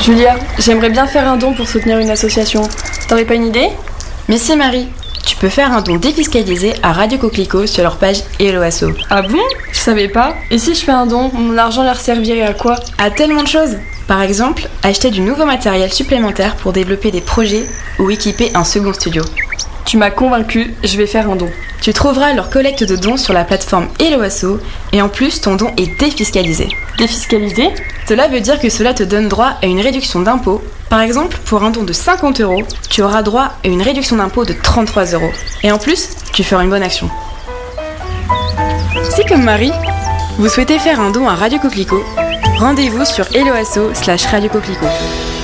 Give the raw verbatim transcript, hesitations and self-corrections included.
Julia, j'aimerais bien faire un don pour soutenir une association. T'aurais pas une idée ? Mais si Marie, tu peux faire un don défiscalisé à Radio Coquelicot sur leur page Hello Asso. Ah bon ? Je savais pas. Et si je fais un don, mon argent leur servirait à quoi ? À tellement de choses. Par exemple, acheter du nouveau matériel supplémentaire pour développer des projets ou équiper un second studio. Tu m'as convaincue, je vais faire un don. Tu trouveras leur collecte de dons sur la plateforme Hello Asso et en plus ton don est défiscalisé. Défiscalisé ? Cela veut dire que cela te donne droit à une réduction d'impôt. Par exemple, pour un don de cinquante euros, tu auras droit à une réduction d'impôt de trente-trois euros. Et en plus, tu feras une bonne action. Si comme Marie, vous souhaitez faire un don à Radio Coquelicot, rendez-vous sur helloasso slash Radio Coquelicot.